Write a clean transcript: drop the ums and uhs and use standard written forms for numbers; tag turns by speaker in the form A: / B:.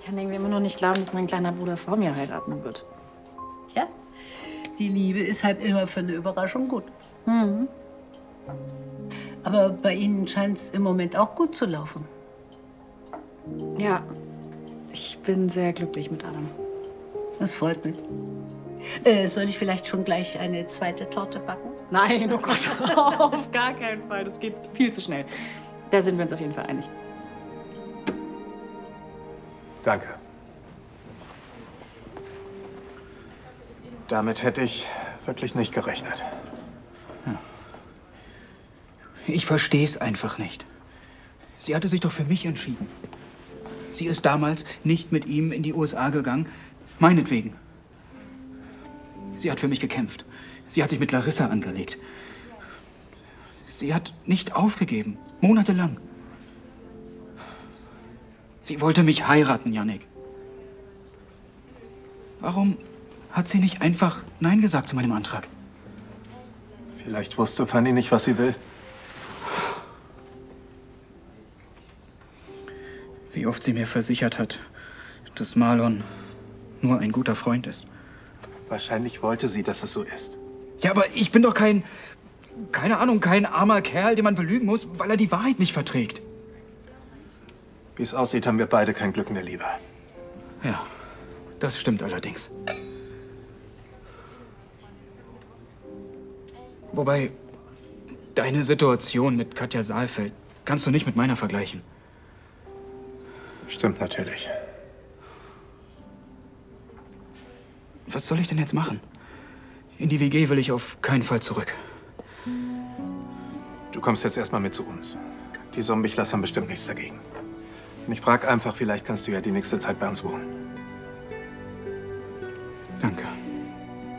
A: Ich kann irgendwie immer noch nicht glauben, dass mein kleiner Bruder vor mir heiraten wird.
B: Ja, die Liebe ist halt immer für eine Überraschung gut.
A: Mhm.
B: Aber bei Ihnen scheint es im Moment auch gut zu laufen.
A: Ja, ich bin sehr glücklich mit Adam.
B: Das freut mich. Soll ich vielleicht schon gleich eine zweite Torte backen?
A: Nein, oh Gott, auf gar keinen Fall. Das geht viel zu schnell. Da sind wir uns auf jeden Fall einig.
C: Danke. Damit hätte ich wirklich nicht gerechnet.
D: Ich verstehe es einfach nicht. Sie hatte sich doch für mich entschieden. Sie ist damals nicht mit ihm in die USA gegangen, meinetwegen. Sie hat für mich gekämpft. Sie hat sich mit Larissa angelegt. Sie hat nicht aufgegeben, monatelang. Sie wollte mich heiraten, Jannik. Warum hat sie nicht einfach Nein gesagt zu meinem Antrag?
C: Vielleicht wusste Fanny nicht, was sie will.
D: Wie oft sie mir versichert hat, dass Marlon nur ein guter Freund ist.
C: Wahrscheinlich wollte sie, dass es so ist.
D: Ja, aber ich bin doch keine Ahnung, kein armer Kerl, den man belügen muss, weil er die Wahrheit nicht verträgt.
C: Wie es aussieht, haben wir beide kein Glück in der Liebe.
D: Ja, das stimmt allerdings. Wobei, deine Situation mit Katja Saalfeld kannst du nicht mit meiner vergleichen.
C: Stimmt natürlich.
D: Was soll ich denn jetzt machen? In die WG will ich auf keinen Fall zurück.
C: Du kommst jetzt erstmal mit zu uns. Die Zombichlas haben bestimmt nichts dagegen. Und ich frage einfach, vielleicht kannst du ja die nächste Zeit bei uns wohnen.